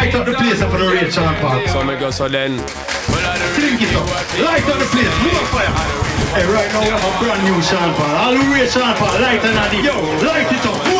Light up the place for the rate, Sean Paul. So me go so then. Drink it up. Light up the place. More fire. Hey, right now we have a brand new Sean Paul. All the way, Sean Paul. Light and addy. Yo, light it up.